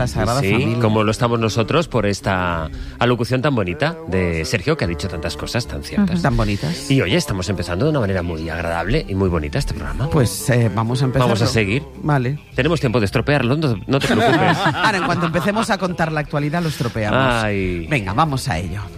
la Sagrada sí, Familia. como lo estamos nosotros por esta alocución tan bonita de Sergio, que ha dicho tantas cosas tan ciertas. Tan bonitas. Y oye, estamos empezando de una manera muy agradable y muy bonita este programa. Pues vamos a empezar. Vamos a seguir. Vale. Tenemos tiempo de estropearlo, no te preocupes. Ahora, en cuanto empecemos a contar la actualidad, lo estropeamos. Ay. Venga, vamos a ello.